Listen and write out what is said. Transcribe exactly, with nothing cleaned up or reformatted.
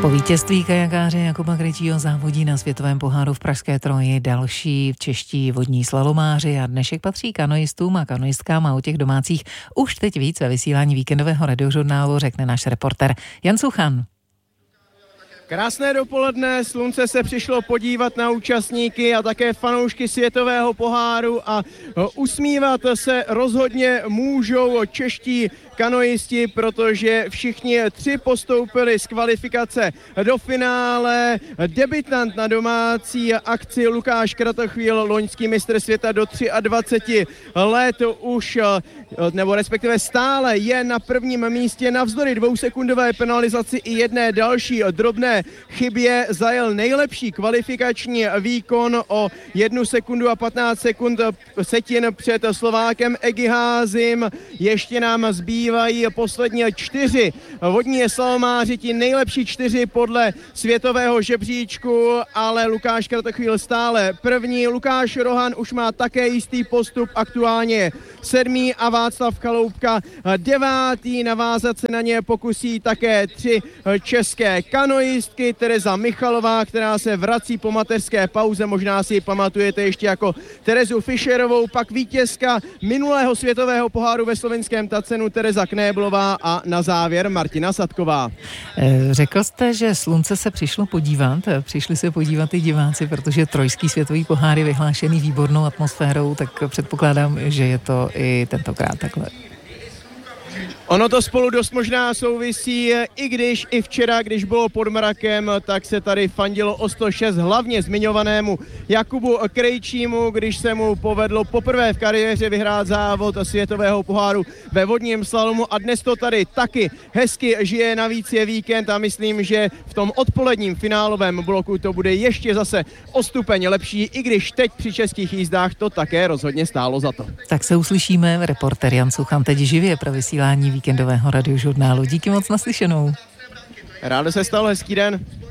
Po vítězství kajakáře Jakuba Krejčího závodí na světovém poháru v Pražské Troji další čeští vodní slalomáři a dnešek patří kanoistům a kanoistkám a o těch domácích už teď víc ve vysílání víkendového radiožurnálu řekne náš reporter Jan Suchan. Krásné dopoledne, slunce se přišlo podívat na účastníky a také fanoušky světového poháru a usmívat se rozhodně můžou čeští kanoisti, protože všichni tři postoupili z kvalifikace do finále. Debutant na domácí akci Lukáš Kratochvíl, loňský mistr světa do dvacet tři let už, nebo respektive stále je na prvním místě navzdory dvousekundové penalizaci i jedné další drobné chybě. Zajel nejlepší kvalifikační výkon o jednu sekundu a patnáct sekund setin před Slovákem Egiházim. Ještě nám zbývají poslední čtyři vodní slalomáři, ti nejlepší čtyři podle světového žebříčku, ale Lukáš Kratochvíl stále první. Lukáš Rohan už má také jistý postup, aktuálně sedmý a Václav Chaloupka devátý. Navázat se na ně pokusí také tři české kanoistky. Tereza Michalová, která se vrací po mateřské pauze, možná si ji pamatujete ještě jako Terezu Fischerovou, pak vítězka minulého světového poháru ve slovenském Tacenu Tereza Knéblová a na závěr Martina Sadková. Řekl jste, že slunce se přišlo podívat, přišli se podívat i diváci, protože trojský světový pohár je vyhlášený výbornou atmosférou, tak předpokládám, že je to i tentokrát takhle. Ono to spolu dost možná souvisí, i když i včera, když bylo pod mrakem, tak se tady fandilo o sto šest hlavně zmiňovanému Jakubu Krejčímu, když se mu povedlo poprvé v kariéře vyhrát závod světového poháru ve vodním slalomu a dnes to tady taky hezky žije, navíc je víkend a myslím, že v tom odpoledním finálovém bloku to bude ještě zase o stupeň lepší, i když teď při českých jízdách to také rozhodně stálo za to. Tak se uslyšíme, reporter Jan Suchan teď živě pro vysílání víkendového radiožurnálu. Díky moc, naslyšenou. Ráda se stalo, hezký den.